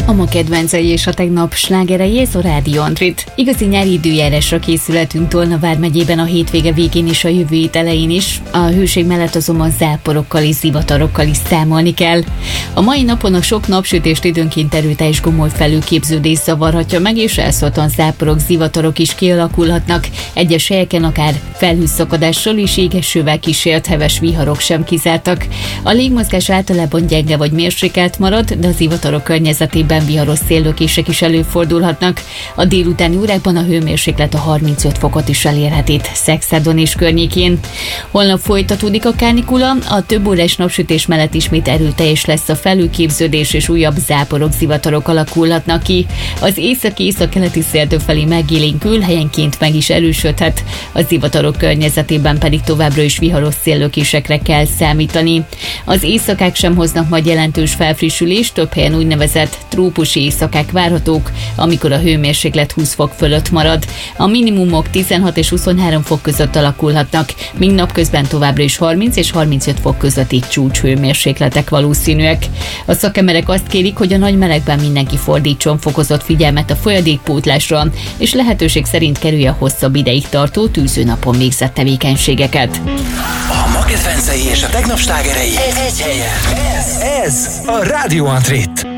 A ma kedvencei és a tegnap slágerei, ez a Rádió Antrit. Igazi nyári időjárásra készülhetünk Tolna vármegyében a hétvége végén és a jövő hét elején is. A hőség mellett azonban záporokkal és zivatarokkal is számolni kell. A mai napon a sok napsütést időnként erőteljes gomoly felülképződés zavarhatja meg, és elszórtan záporok, zivatarok is kialakulhatnak. Egyes helyeken akár felhőszakadással és égesővel kísért heves viharok sem kizártak. A légmozgás általában gyenge vagy mérsékelt marad, de a zivatarok környezetében viharos széllökések is előfordulhatnak. A délutáni órákban a hőmérséklet a 35 fokot is elérhet itt Szexádon és környékén. Holnap folytatódik a kánikula, a több órás napsütés mellett ismét erőteljes lesz a felülképződés, és újabb záporok, zivatarok alakulhatnak ki. Az északi-északkeleti széltől felé megélénkül, helyenként meg is erősödhet. A zivatarok környezetében pedig továbbra is viharos széllökésekre kell számítani. Az éjszakák sem hoznak majd jelentős felfrissülést, több helyen úgynevezett trópusi éjszakák várhatók, amikor a hőmérséklet 20 fok fölött marad. A minimumok 16 és 23 fok között alakulhatnak, míg napközben továbbra is 30 és 35 fok közötti csúcshőmérsékletek valószínűek. A szakemberek azt kérik, hogy a nagy melegben mindenki fordítson fokozott figyelmet a folyadékpótlásra, és lehetőség szerint kerülje a hosszabb ideig tartó tűzőnapon végzett tevékenységeket. A ma kedvencei és a tegnap slágerei egy helyen. Ez a Rádió Antrit.